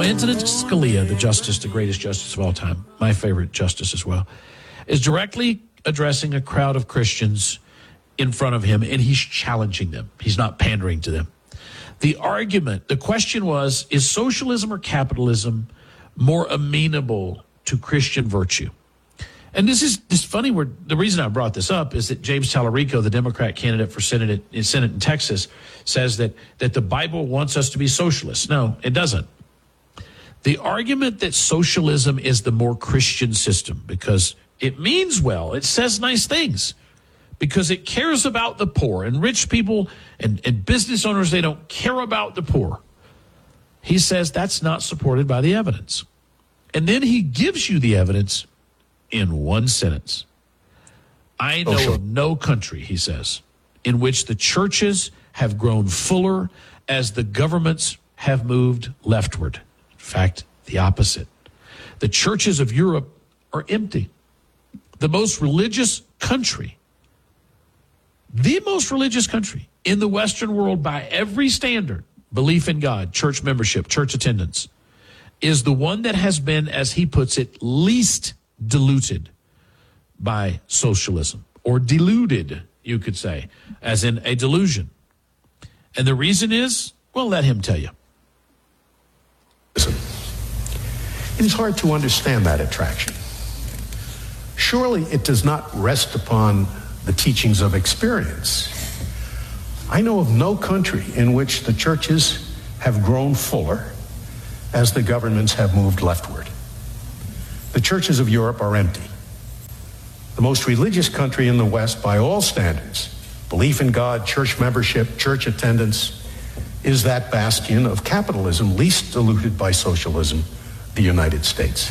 Antonin Scalia, the justice, the greatest justice of all time, my favorite justice as well, is directly addressing a crowd of Christians in front of him, and he's challenging them. He's not pandering to them. The argument, the question was, is socialism or capitalism more amenable to Christian virtue? And this is funny. The reason I brought this up is that James Tallarico, the Democrat candidate for Senate in Texas, says that the Bible wants us to be socialists. No, it doesn't. The argument that socialism is the more Christian system because it means well, it says nice things, because it cares about the poor, and rich people and business owners, they don't care about the poor. He says that's not supported by the evidence. And then he gives you the evidence in one sentence. I know of no country, he says, in which the churches have grown fuller as the governments have moved leftward. In fact, the opposite. The churches of Europe are empty. The most religious country in the Western world by every standard, belief in God, church membership, church attendance, is the one that has been, as he puts it, least diluted by socialism, or deluded, you could say, as in a delusion. And the reason is, well, let him tell you. It is hard to understand that attraction. Surely it does not rest upon the teachings of experience. I know of no country in which the churches have grown fuller as the governments have moved leftward. The churches of Europe are empty. The most religious country in the West by all standards, belief in God, church membership, church attendance, is that bastion of capitalism least diluted by socialism, the United States.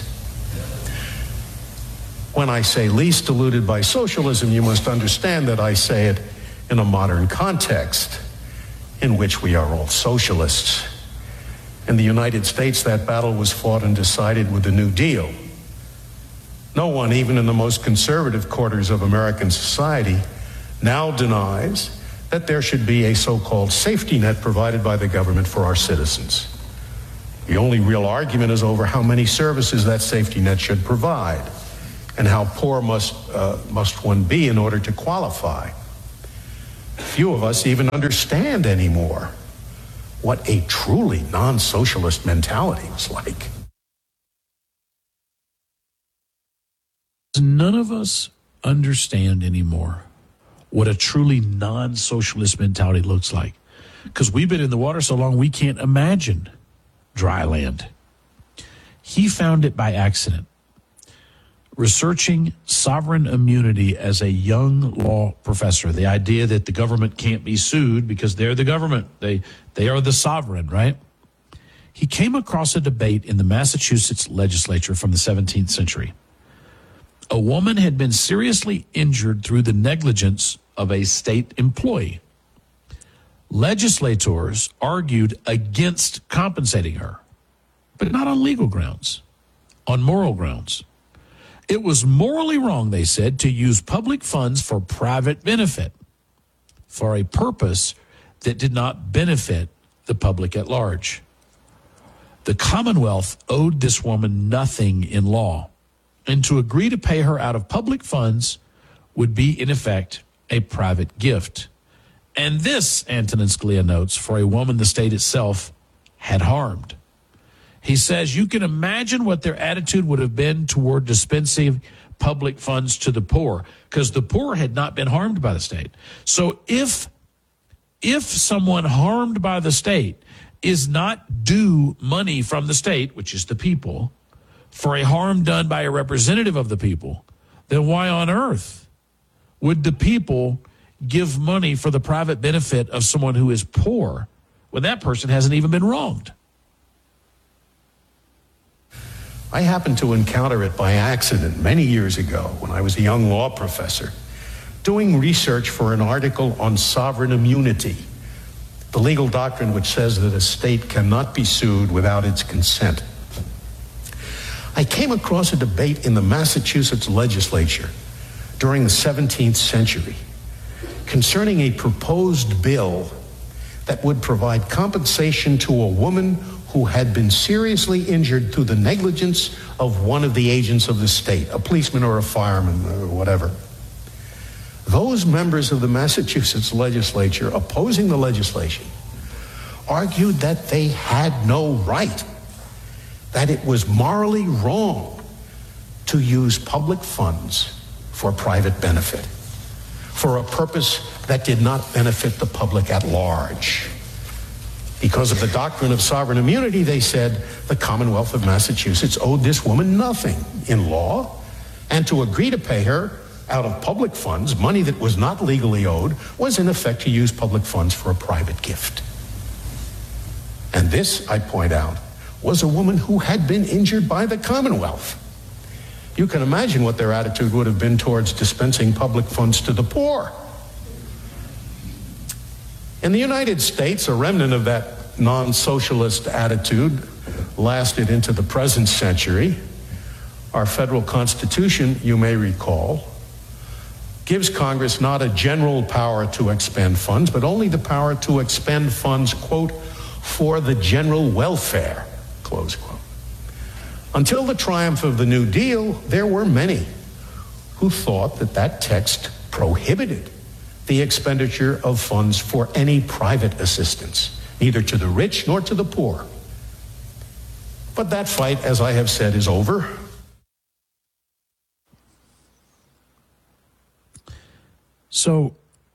When I say least diluted by socialism, you must understand that I say it in a modern context in which we are all socialists. In the United States, that battle was fought and decided with the New Deal. No one, even in the most conservative quarters of American society, now denies that there should be a so-called safety net provided by the government for our citizens. The only real argument is over how many services that safety net should provide and how poor must one be in order to qualify. Few of us even understand anymore what a truly non-socialist mentality was like. None of us understand anymore what a truly non-socialist mentality looks like, because we've been in the water so long we can't imagine dry land. He found it by accident, researching sovereign immunity as a young law professor, the idea that the government can't be sued because they're the government. They are the sovereign, right? He came across a debate in the Massachusetts legislature from the 17th century. A woman had been seriously injured through the negligence of a state employee. Legislators argued against compensating her, but not on legal grounds, on moral grounds. It was morally wrong, they said, to use public funds for private benefit, for a purpose that did not benefit the public at large. The Commonwealth owed this woman nothing in law, and to agree to pay her out of public funds would be, in effect, a private gift. And this, Antonin Scalia notes, for a woman the state itself had harmed. He says you can imagine what their attitude would have been toward dispensing public funds to the poor, because the poor had not been harmed by the state. So if someone harmed by the state is not due money from the state, which is the people, for a harm done by a representative of the people, then why on earth would the people give money for the private benefit of someone who is poor when that person hasn't even been wronged? I happened to encounter it by accident many years ago when I was a young law professor doing research for an article on sovereign immunity, the legal doctrine which says that a state cannot be sued without its consent. I came across a debate in the Massachusetts legislature during the 17th century concerning a proposed bill that would provide compensation to a woman who had been seriously injured through the negligence of one of the agents of the state, a policeman or a fireman or whatever. Those members of the Massachusetts legislature opposing the legislation argued that they had no right, that it was morally wrong to use public funds for private benefit, for a purpose that did not benefit the public at large. Because of the doctrine of sovereign immunity, they said the Commonwealth of Massachusetts owed this woman nothing in law, and to agree to pay her out of public funds, money that was not legally owed, was in effect to use public funds for a private gift. And this, I point out, was a woman who had been injured by the Commonwealth. You can imagine what their attitude would have been towards dispensing public funds to the poor. In the United States, a remnant of that non-socialist attitude lasted into the present century. Our federal Constitution, you may recall, gives Congress not a general power to expend funds, but only the power to expend funds, quote, for the general welfare, close quote. Until the triumph of the New Deal, there were many who thought that that text prohibited the expenditure of funds for any private assistance, neither to the rich nor to the poor. But that fight, as I have said, is over. So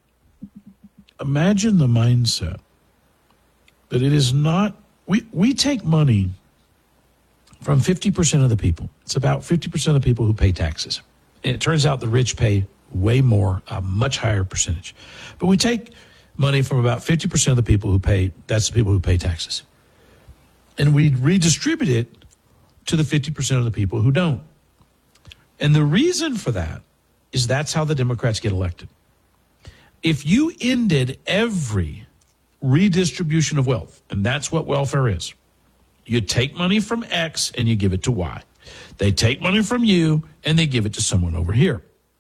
imagine the mindset that it is not, we take money from 50% of the people. It's about 50% of the people who pay taxes. And it turns out the rich pay way more, a much higher percentage. But we take money from about 50% of the people who pay, that's the people who pay taxes. And we redistribute it to the 50% of the people who don't. And the reason for that is that's how the Democrats get elected. If you ended every redistribution of wealth, and that's what welfare is, you take money from X and you give it to Y. They take money from you and they give it to someone over here.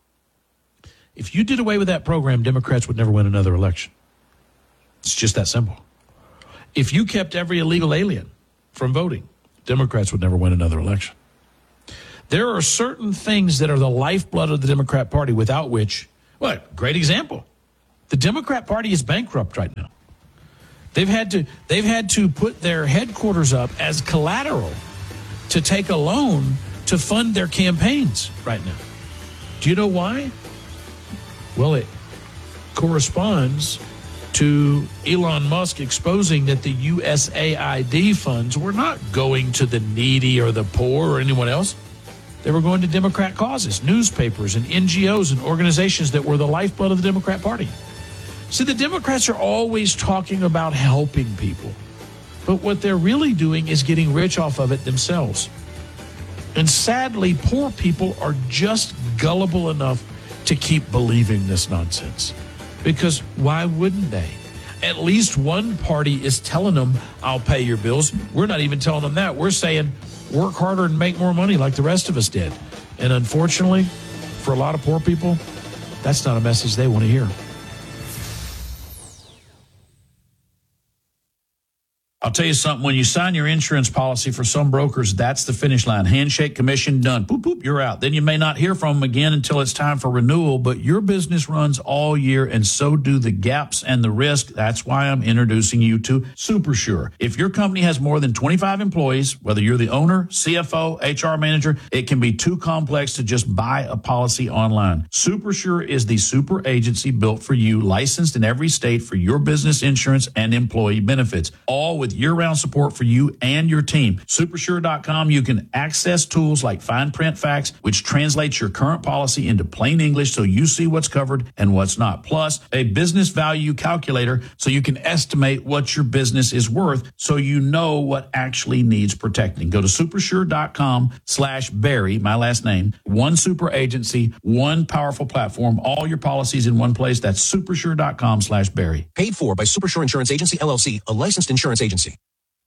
If you did away with that program, Democrats would never win another election. It's just that simple. If you kept every illegal alien from voting, Democrats would never win another election. There are certain things that are the lifeblood of the Democrat Party without which, what, great example. The Democrat Party is bankrupt right now. They've had to put their headquarters up as collateral to take a loan to fund their campaigns right now. Do you know why? Well, it corresponds to Elon Musk exposing that the USAID funds were not going to the needy or the poor or anyone else. They were going to Democrat causes, newspapers and NGOs and organizations that were the lifeblood of the Democrat Party. See, the Democrats are always talking about helping people, but what they're really doing is getting rich off of it themselves. And sadly, poor people are just gullible enough to keep believing this nonsense. Because why wouldn't they? At least one party is telling them, I'll pay your bills. We're not even telling them that. We're saying, work harder and make more money like the rest of us did. And unfortunately, for a lot of poor people, that's not a message they want to hear. I'll tell you something, when you sign your insurance policy for some brokers, that's the finish line. Handshake, commission, done. Boop, boop, you're out. Then you may not hear from them again until it's time for renewal, but your business runs all year and so do the gaps and the risk. That's why I'm introducing you to SuperSure. If your company has more than 25 employees, whether you're the owner, CFO, HR manager, it can be too complex to just buy a policy online. SuperSure is the super agency built for you, licensed in every state for your business insurance and employee benefits, all with year-round support for you and your team. Supersure.com, you can access tools like fine print facts, which translates your current policy into plain English so you see what's covered and what's not. Plus, a business value calculator so you can estimate what your business is worth so you know what actually needs protecting. Go to supersure.com/Barry, my last name. One super agency, one powerful platform, all your policies in one place. That's supersure.com/Barry. Paid for by Supersure Insurance Agency, LLC, a licensed insurance agency.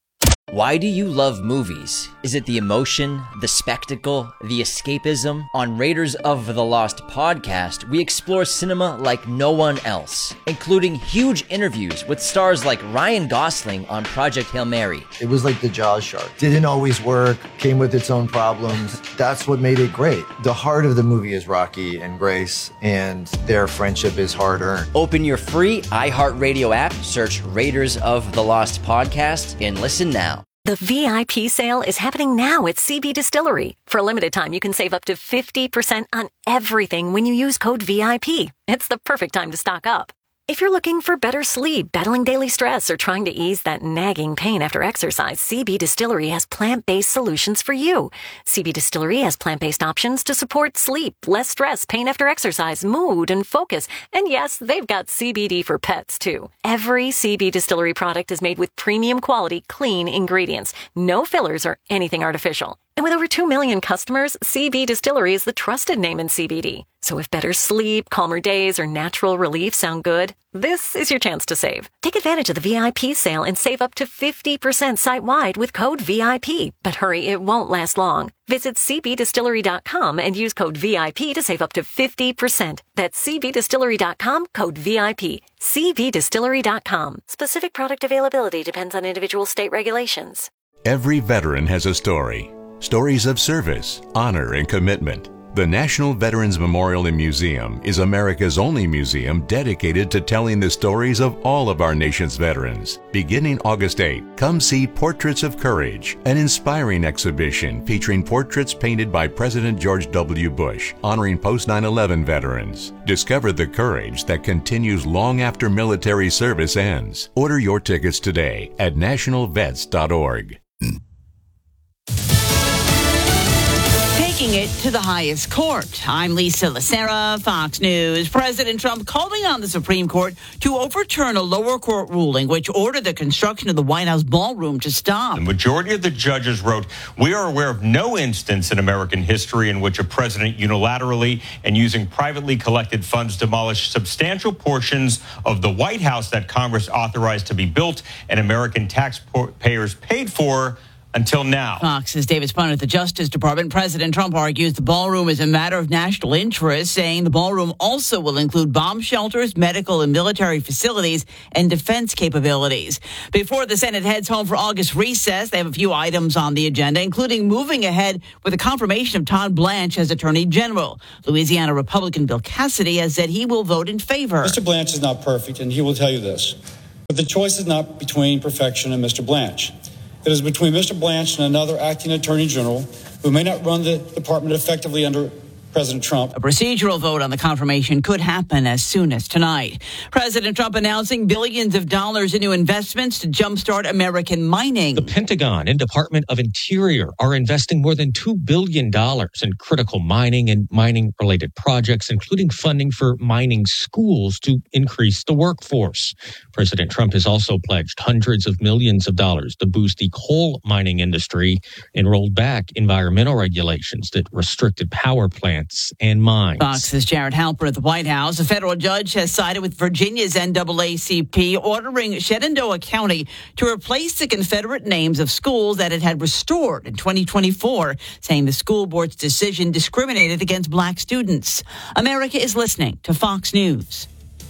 Why do you love movies? Is it the emotion, the spectacle, the escapism? On Raiders of the Lost podcast, we explore cinema like no one else, including huge interviews with stars like Ryan Gosling on Project Hail Mary. It was like the Jaws shark. Didn't always work, came with its own problems. That's what made it great. The heart of the movie is Rocky and Grace, and their friendship is hard-earned. Open your free iHeartRadio app, search Raiders of the Lost podcast, and listen now. The VIP sale is happening now at CB Distillery. For a limited time, you can save up to 50% on everything when you use code VIP. It's the perfect time to stock up. If you're looking for better sleep, battling daily stress, or trying to ease that nagging pain after exercise, CB Distillery has plant-based solutions for you. CB Distillery has plant-based options to support sleep, less stress, pain after exercise, mood, and focus. And yes, they've got CBD for pets, too. Every CB Distillery product is made with premium quality, clean ingredients. No fillers or anything artificial. And with over 2 million customers, CB Distillery is the trusted name in CBD. So if better sleep, calmer days, or natural relief sound good, this is your chance to save. Take advantage of the VIP sale and save up to 50% site-wide with code VIP. But hurry, it won't last long. Visit cbdistillery.com and use code VIP to save up to 50%. That's cbdistillery.com, code VIP. cbdistillery.com. Specific product availability depends on individual state regulations. Every veteran has a story. Stories of service, honor, and commitment. The National Veterans Memorial and Museum is America's only museum dedicated to telling the stories of all of our nation's veterans. Beginning August 8, come see Portraits of Courage, an inspiring exhibition featuring portraits painted by President George W. Bush, honoring post-9/11 veterans. Discover the courage that continues long after military service ends. Order your tickets today at nationalvets.org. Taking it to the highest court. I'm Lisa Lacera, Fox News. President Trump calling on the Supreme Court to overturn a lower court ruling which ordered the construction of the White House ballroom to stop. The majority of the judges wrote, "We are aware of no instance in American history in which a president unilaterally and using privately collected funds demolished substantial portions of the White House that Congress authorized to be built and American taxpayers paid for until now." Fox's David Spun at the Justice Department. President Trump argues the ballroom is a matter of national interest, saying the ballroom also will include bomb shelters, medical and military facilities, and defense capabilities. Before the Senate heads home for August recess, they have a few items on the agenda, including moving ahead with the confirmation of Todd Blanche as Attorney General. Louisiana Republican Bill Cassidy has said he will vote in favor. Mr. Blanche is not perfect, and he will tell you this. But the choice is not between perfection and Mr. Blanche. It is between Mr. Blanche and another acting attorney general who may not run the department effectively under President Trump. A procedural vote on the confirmation could happen as soon as tonight. President Trump announcing billions of dollars in new investments to jumpstart American mining. The Pentagon and Department of Interior are investing more than $2 billion in critical mining and mining-related projects, including funding for mining schools to increase the workforce. President Trump has also pledged hundreds of millions of dollars to boost the coal mining industry and rolled back environmental regulations that restricted power plants and mines. Fox's Jared Halpern at the White House. A federal judge has sided with Virginia's NAACP, ordering Shenandoah County to replace the Confederate names of schools that it had restored in 2024, saying the school board's decision discriminated against black students. America is listening to Fox News.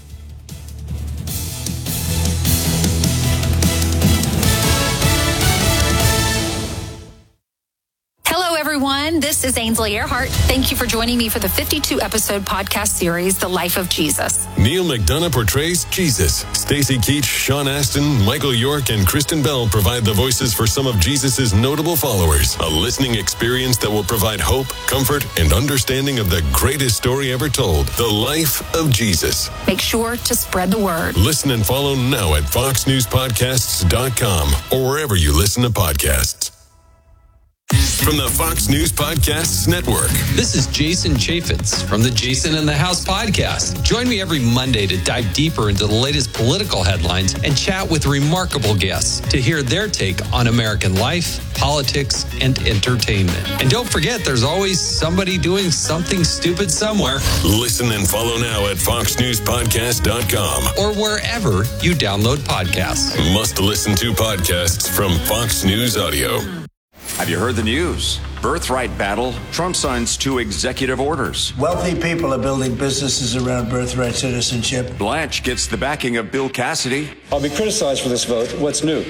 Hello, everyone. This is Ainsley Earhart. Thank you for joining me for the 52-episode podcast series, The Life of Jesus. Neil McDonough portrays Jesus. Stacey Keach, Sean Astin, Michael York, and Kristen Bell provide the voices for some of Jesus' notable followers. A listening experience that will provide hope, comfort, and understanding of the greatest story ever told, The Life of Jesus. Make sure to spread the word. Listen and follow now at foxnewspodcasts.com or wherever you listen to podcasts. from the Fox News Podcasts Network. This is Jason Chaffetz from the Jason in the House podcast. Join me every Monday to dive deeper into the latest political headlines and chat with remarkable guests to hear their take on American life, politics, and entertainment. And don't forget, there's always somebody doing something stupid somewhere. Listen and follow now at foxnewspodcast.com or wherever you download podcasts. Must listen to podcasts from Fox News Audio. Have you heard the news? Birthright battle. Trump signs 2 executive orders. Wealthy people are building businesses around birthright citizenship. Blanche gets the backing of Bill Cassidy. I'll be criticized for this vote. What's new?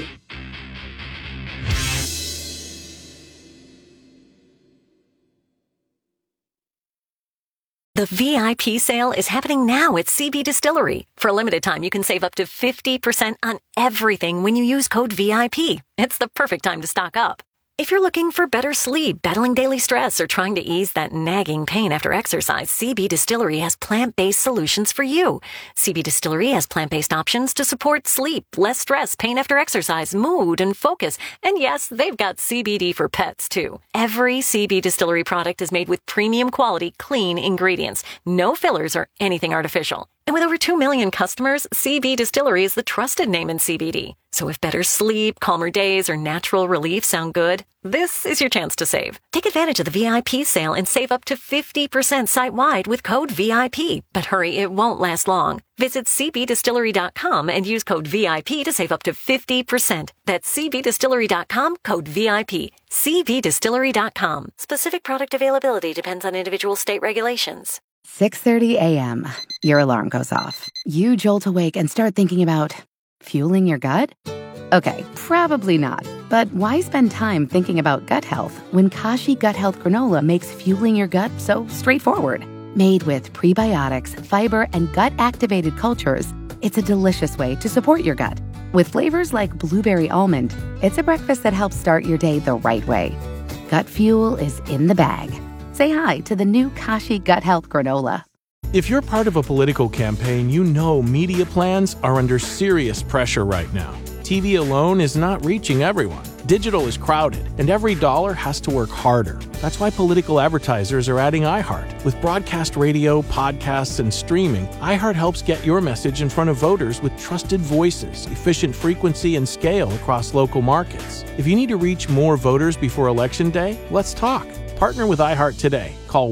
The VIP sale is happening now at CB Distillery. For a limited time, you can save up to 50% on everything when you use code VIP. It's the perfect time to stock up. If you're looking for better sleep, battling daily stress, or trying to ease that nagging pain after exercise, CB Distillery has plant-based solutions for you. CB Distillery has plant-based options to support sleep, less stress, pain after exercise, mood, and focus. And yes, they've got CBD for pets, too. Every CB Distillery product is made with premium quality, clean ingredients. No fillers or anything artificial. And with over 2 million customers, CB Distillery is the trusted name in CBD. So if better sleep, calmer days, or natural relief sound good, this is your chance to save. Take advantage of the VIP sale and save up to 50% site-wide with code VIP. But hurry, it won't last long. Visit cbdistillery.com and use code VIP to save up to 50%. That's cbdistillery.com, code VIP. cbdistillery.com. Specific product availability depends on individual state regulations. 6:30 a.m. Your alarm goes off. You jolt awake and start thinking about fueling your gut? Okay, probably not. But why spend time thinking about gut health when Kashi Gut Health Granola makes fueling your gut so straightforward? Made with prebiotics, fiber, and gut-activated cultures, it's a delicious way to support your gut. With flavors like blueberry almond, it's a breakfast that helps start your day the right way. Gut fuel is in the bag. Say hi to the new Kashi Gut Health Granola. If you're part of a political campaign, you know media plans are under serious pressure right now. TV alone is not reaching everyone. Digital is crowded, and every dollar has to work harder. That's why political advertisers are adding iHeart. With broadcast radio, podcasts, and streaming, iHeart helps get your message in front of voters with trusted voices, efficient frequency, and scale across local markets. If you need to reach more voters before Election Day, let's talk. Partner with iHeart today. Call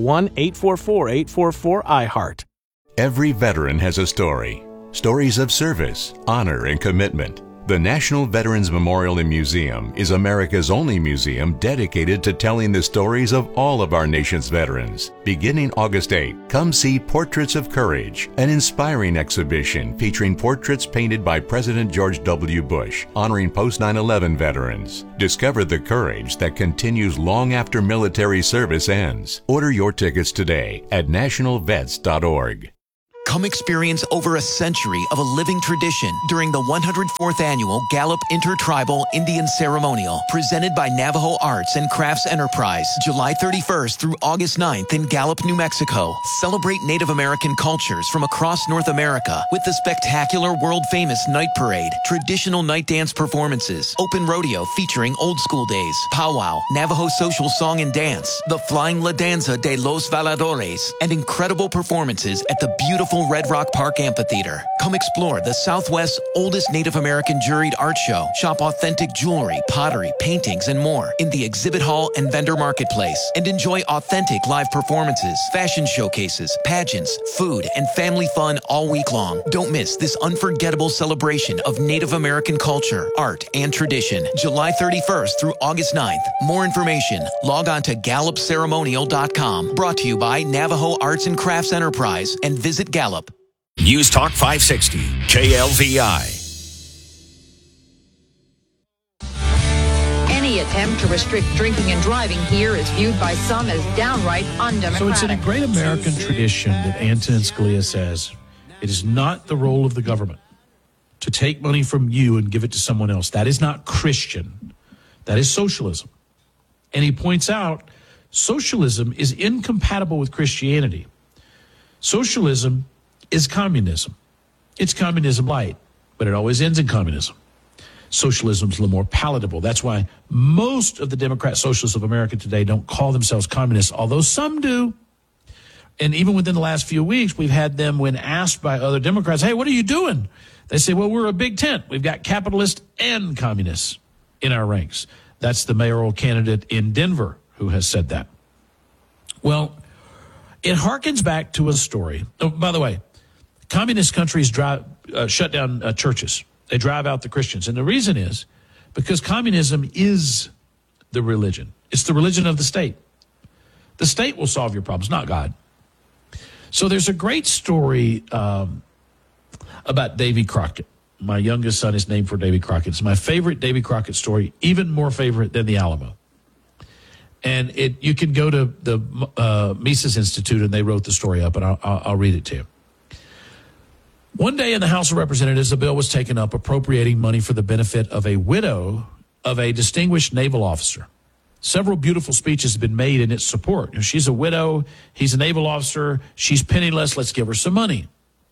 1-844-844-iHeart. Every veteran has a story. Stories of service, honor, and commitment. The National Veterans Memorial and Museum is America's only museum dedicated to telling the stories of all of our nation's veterans. Beginning August 8, come see Portraits of Courage, an inspiring exhibition featuring portraits painted by President George W. Bush, honoring post-9/11 veterans. Discover the courage that continues long after military service ends. Order your tickets today at nationalvets.org. Come experience over a century of a living tradition during the 104th Annual Gallup Intertribal Indian Ceremonial, presented by Navajo Arts and Crafts Enterprise, July 31st through August 9th in Gallup, New Mexico. Celebrate Native American cultures from across North America with the spectacular world-famous Night Parade, traditional night dance performances, open rodeo featuring old school days, powwow, Navajo social song and dance, the Flying La Danza de los Valadores, and incredible performances at the beautiful Red Rock Park Amphitheater. Come explore the Southwest's oldest Native American juried art show. Shop authentic jewelry, pottery, paintings, and more in the exhibit hall and vendor marketplace. And enjoy authentic live performances, fashion showcases, pageants, food, and family fun all week long. Don't miss this unforgettable celebration of Native American culture, art, and tradition. July 31st through August 9th. More information, log on to GallupCeremonial.com. Brought to you by Navajo Arts and Crafts Enterprise and visit Gallup. News Talk 560, KLVI. Any attempt to restrict drinking and driving here is viewed by some as downright undemocratic. So it's in a great American tradition that Antonin Scalia says it is not the role of the government to take money from you and give it to someone else. That is not Christian. That is socialism. And he points out socialism is incompatible with Christianity. Socialism is communism. It's communism light, but it always ends in communism. socialism's a little more palatable. That's why most of the Democrat socialists of America today don't call themselves communists, although some do. And even within the last few weeks, we've had them, when asked by other Democrats, hey, what are you doing? They say, well, we're a big tent. We've got capitalists and communists in our ranks. That's the mayoral candidate in Denver who has said that. Well, it harkens back to a story. Oh, by the way, communist countries shut down churches. They drive out the Christians. And the reason is because communism is the religion. It's the religion of the state. The state will solve your problems, not God. So there's a great story about Davy Crockett. My youngest son is named for Davy Crockett. It's my favorite Davy Crockett story, even more favorite than the Alamo. And you can go to the Mises Institute, and they wrote the story up, and I'll read it to you. One day in the House of Representatives, a bill was taken up appropriating money for the benefit of a widow of a distinguished naval officer. Several beautiful speeches have been made in its support. She's a widow. He's a naval officer. She's penniless. Let's give her some money.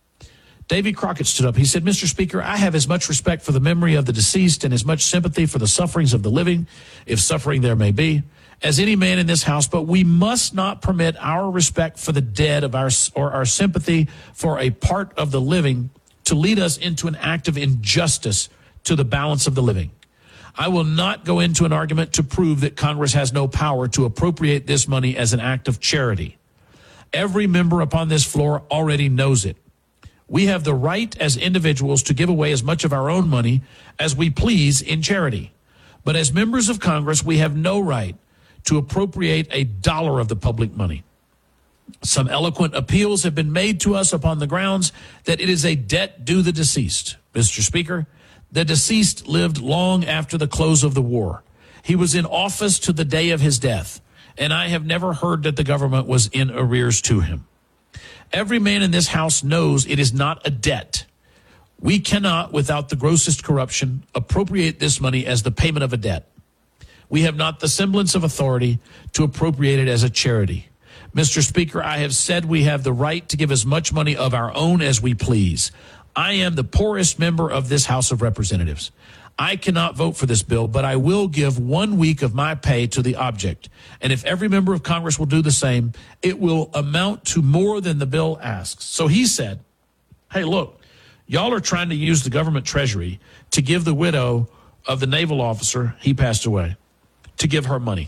Davy Crockett stood up. He said, Mr. Speaker, I have as much respect for the memory of the deceased and as much sympathy for the sufferings of the living, if suffering there may be, as any man in this house, but we must not permit our respect for the dead or our sympathy for a part of the living to lead us into an act of injustice to the balance of the living. I will not go into an argument to prove that Congress has no power to appropriate this money as an act of charity. Every member upon this floor already knows it. We have the right as individuals to give away as much of our own money as we please in charity. But as members of Congress, we have no right to appropriate a dollar of the public money. Some eloquent appeals have been made to us upon the grounds that it is a debt due the deceased. Mr. Speaker, the deceased lived long after the close of the war. He was in office to the day of his death, and I have never heard that the government was in arrears to him. Every man in this House knows it is not a debt. We cannot, without the grossest corruption, appropriate this money as the payment of a debt. We have not the semblance of authority to appropriate it as a charity. Mr. Speaker, I have said we have the right to give as much money of our own as we please. I am the poorest member of this House of Representatives. I cannot vote for this bill, but I will give 1 week of my pay to the object. And if every member of Congress will do the same, it will amount to more than the bill asks. So he said, hey, look, y'all are trying to use the government treasury to give the widow of the naval officer, he passed away, to give her money.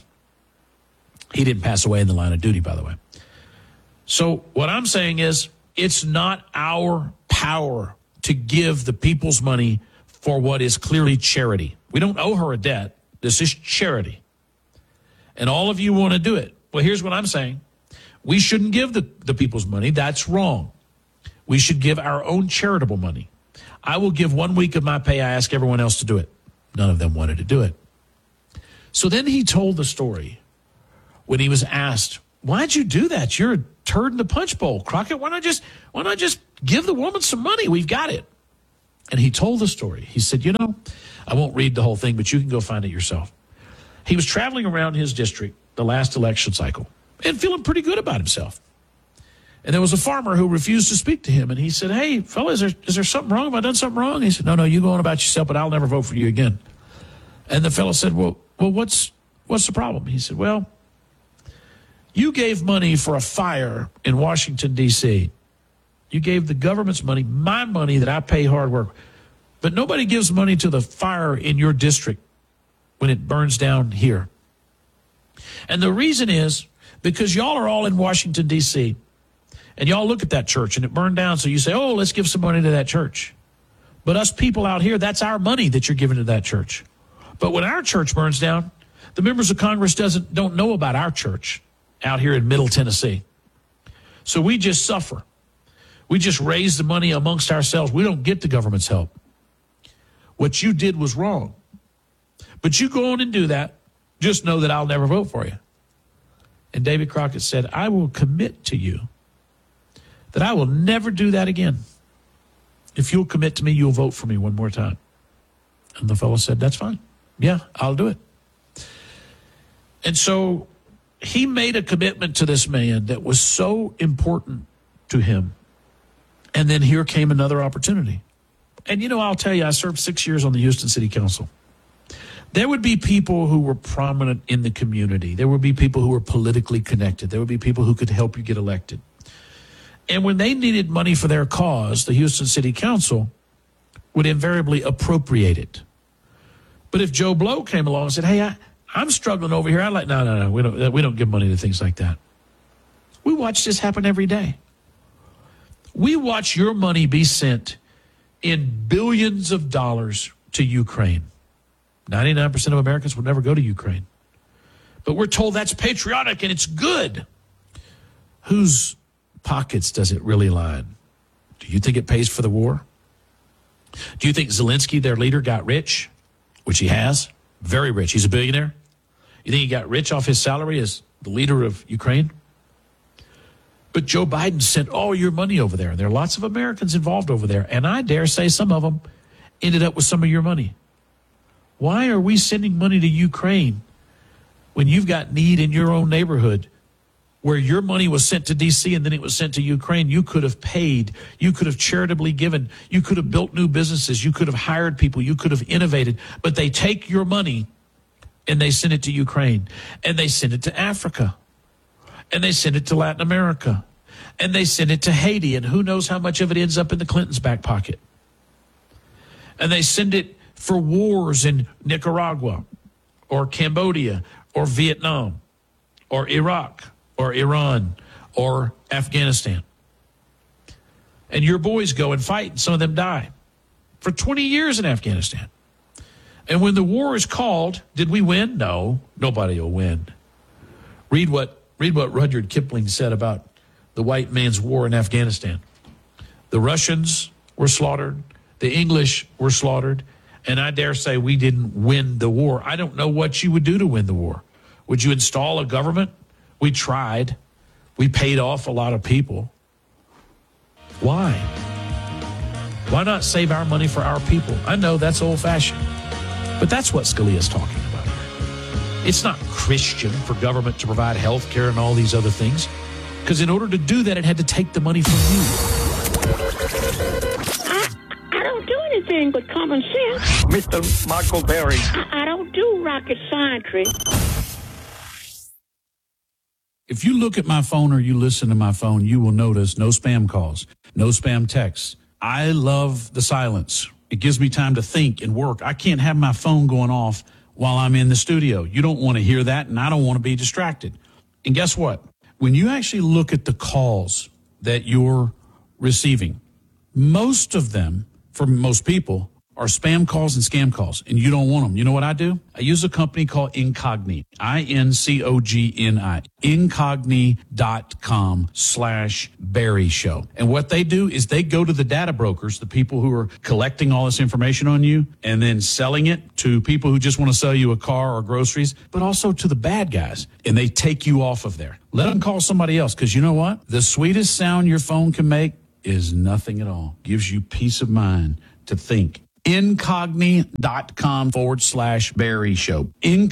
He didn't pass away in the line of duty, by the way. So what I'm saying is it's not our power to give the people's money for what is clearly charity. We don't owe her a debt. This is charity. And all of you want to do it. Well, here's what I'm saying. We shouldn't give the people's money. That's wrong. We should give our own charitable money. I will give 1 week of my pay. I ask everyone else to do it. None of them wanted to do it. So then he told the story when he was asked, why'd you do that? You're a turd in the punch bowl, Crockett. Why not just give the woman some money? We've got it. And he told the story. He said, I won't read the whole thing, but you can go find it yourself. He was traveling around his district the last election cycle and feeling pretty good about himself. And there was a farmer who refused to speak to him. And he said, hey, fella, is there something wrong? Have I done something wrong? He said, no, you go on about yourself, but I'll never vote for you again. And the fellow said, well, what's the problem? He said, well, you gave money for a fire in Washington, D.C. You gave the government's money, my money that I pay hard work. But nobody gives money to the fire in your district when it burns down here. And the reason is because y'all are all in Washington, D.C., and y'all look at that church and it burned down, so you say, oh, let's give some money to that church. But us people out here, that's our money that you're giving to that church. But when our church burns down, the members of Congress don't know about our church out here in Middle Tennessee. So we just suffer. We just raise the money amongst ourselves. We don't get the government's help. What you did was wrong. But you go on and do that. Just know that I'll never vote for you. And David Crockett said, I will commit to you that I will never do that again. If you'll commit to me, you'll vote for me one more time. And the fellow said, that's fine. Yeah, I'll do it. And so he made a commitment to this man that was so important to him. And then here came another opportunity. And, I'll tell you, I served 6 years on the Houston City Council. There would be people who were prominent in the community. There would be people who were politically connected. There would be people who could help you get elected. And when they needed money for their cause, the Houston City Council would invariably appropriate it. But if Joe Blow came along and said, hey, I'm struggling over here, I'd like, no, we don't give money to things like that. We watch this happen every day. We watch your money be sent in billions of dollars to Ukraine. 99% of Americans would never go to Ukraine. But we're told that's patriotic and it's good. Whose pockets does it really line? Do you think it pays for the war? Do you think Zelensky, their leader, got rich? Which he has. Very rich. He's a billionaire. You think he got rich off his salary as the leader of Ukraine? But Joe Biden sent all your money over there. There are lots of Americans involved over there. And I dare say some of them ended up with some of your money. Why are we sending money to Ukraine when you've got need in your own neighborhood where your money was sent to D.C. and then it was sent to Ukraine? You could have paid. You could have charitably given. You could have built new businesses. You could have hired people. You could have innovated. But they take your money and they send it to Ukraine. And they send it to Africa. And they send it to Latin America. And they send it to Haiti. And who knows how much of it ends up in the Clintons' back pocket. And they send it for wars in Nicaragua or Cambodia or Vietnam or Iraq or Iran or Afghanistan. And your boys go and fight, and some of them die. For 20 years in Afghanistan. And when the war is called, did we win? No, nobody will win. Read what Rudyard Kipling said about the white man's war in Afghanistan. The Russians were slaughtered. The English were slaughtered. And I dare say we didn't win the war. I don't know what you would do to win the war. Would you install a government? We tried. We paid off a lot of people. Why? Why not save our money for our people? I know that's old-fashioned, but that's what Scalia's talking about. It's not Christian for government to provide health care and all these other things, because in order to do that, it had to take the money from you. I don't do anything but common sense. Mr. Michael Berry. I don't do rocket science. If you look at my phone or you listen to my phone, you will notice no spam calls, no spam texts. I love the silence. It gives me time to think and work. I can't have my phone going off while I'm in the studio. You don't want to hear that, and I don't want to be distracted. And guess what? When you actually look at the calls that you're receiving, most of them, for most people, are spam calls and scam calls, and you don't want them. You know what I do? I use a company called Incogni, Incogni, Incogni.com/Barry Show. And what they do is they go to the data brokers, the people who are collecting all this information on you and then selling it to people who just want to sell you a car or groceries, but also to the bad guys, and they take you off of there. Let them call somebody else, because you know what? The sweetest sound your phone can make is nothing at all. Gives you peace of mind to think. Incogni.com/Barry Show.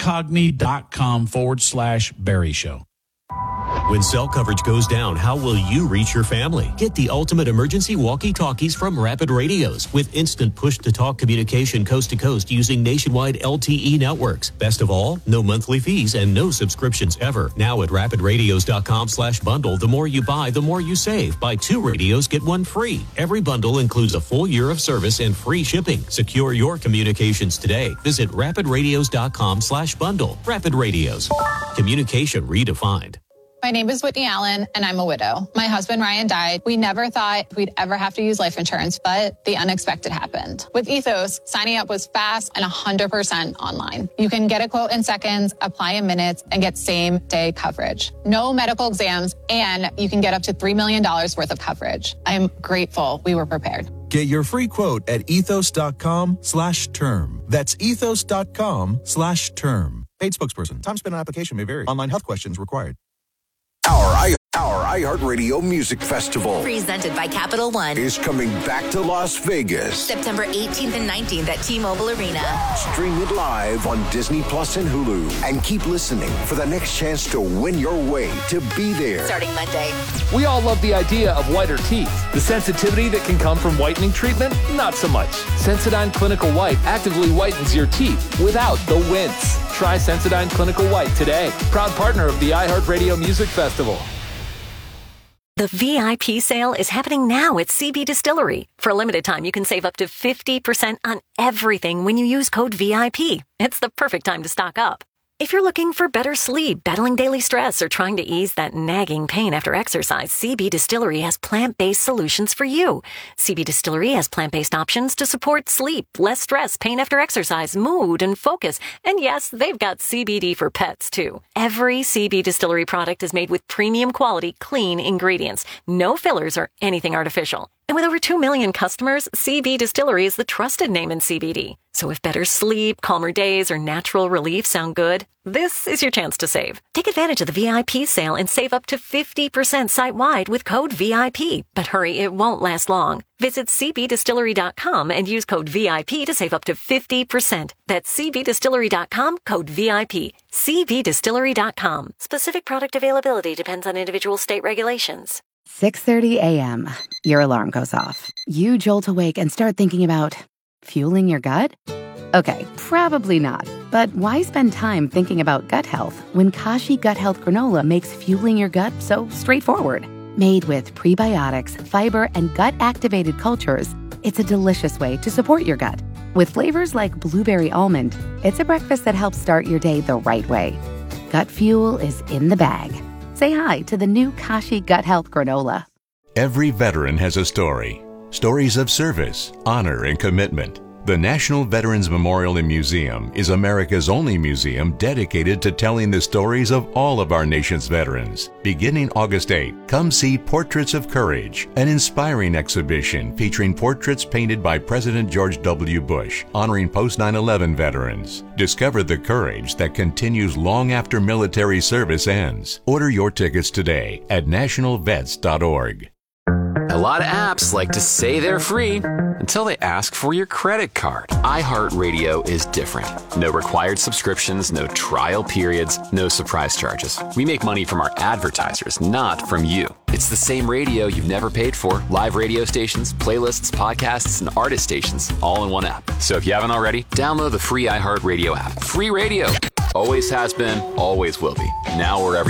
Incogni.com/Barry Show. When cell coverage goes down, how will you reach your family? Get the ultimate emergency walkie-talkies from Rapid Radios with instant push-to-talk communication coast-to-coast using nationwide LTE networks. Best of all, no monthly fees and no subscriptions ever. Now at rapidradios.com/bundle, the more you buy, the more you save. Buy 2 radios, get 1 free. Every bundle includes a full year of service and free shipping. Secure your communications today. Visit rapidradios.com/bundle. Rapid Radios. Communication redefined. My name is Whitney Allen, and I'm a widow. My husband, Ryan, died. We never thought we'd ever have to use life insurance, but the unexpected happened. With Ethos, signing up was fast and 100% online. You can get a quote in seconds, apply in minutes, and get same-day coverage. No medical exams, and you can get up to $3 million worth of coverage. I'm grateful we were prepared. Get your free quote at ethos.com/term. That's ethos.com/term. Paid spokesperson. Time spent on application may vary. Online health questions required. Our iHeartRadio Music Festival presented by Capital One is coming back to Las Vegas. September 18th and 19th at T-Mobile Arena. Stream it live on Disney Plus and Hulu. And keep listening for the next chance to win your way to be there. Starting Monday. We all love the idea of whiter teeth. The sensitivity that can come from whitening treatment, not so much. Sensodyne Clinical White actively whitens your teeth without the wince. Try Sensodyne Clinical White today. Proud partner of the iHeartRadio Music Festival. The VIP sale is happening now at CB Distillery. For a limited time, you can save up to 50% on everything when you use code VIP. It's the perfect time to stock up. If you're looking for better sleep, battling daily stress, or trying to ease that nagging pain after exercise, CB Distillery has plant-based solutions for you. CB Distillery has plant-based options to support sleep, less stress, pain after exercise, mood, and focus. And yes, they've got CBD for pets, too. Every CB Distillery product is made with premium quality, clean ingredients. No fillers or anything artificial. And with over 2 million customers, CB Distillery is the trusted name in CBD. So if better sleep, calmer days, or natural relief sound good, this is your chance to save. Take advantage of the VIP sale and save up to 50% site-wide with code VIP. But hurry, it won't last long. Visit cbdistillery.com and use code VIP to save up to 50%. That's cbdistillery.com, code VIP. cbdistillery.com. Specific product availability depends on individual state regulations. 6:30 a.m. Your alarm goes off. You jolt awake and start thinking about fueling your gut? Okay, probably not. But why spend time thinking about gut health when Kashi Gut Health Granola makes fueling your gut so straightforward? Made with prebiotics, fiber, and gut-activated cultures, it's a delicious way to support your gut. With flavors like blueberry almond, it's a breakfast that helps start your day the right way. Gut fuel is in the bag. Say hi to the new Kashi Gut Health Granola. Every veteran has a story. Stories of service, honor, and commitment. The National Veterans Memorial and Museum is America's only museum dedicated to telling the stories of all of our nation's veterans. Beginning August 8, come see Portraits of Courage, an inspiring exhibition featuring portraits painted by President George W. Bush, honoring post-9/11 veterans. Discover the courage that continues long after military service ends. Order your tickets today at nationalvets.org. A lot of apps like to say they're free until they ask for your credit card. iHeartRadio is different. No required subscriptions, no trial periods, no surprise charges. We make money from our advertisers, not from you. It's the same radio you've never paid for. Live radio stations, playlists, podcasts, and artist stations all in one app. So if you haven't already, download the free iHeartRadio app. Free radio. Always has been, always will be. Now wherever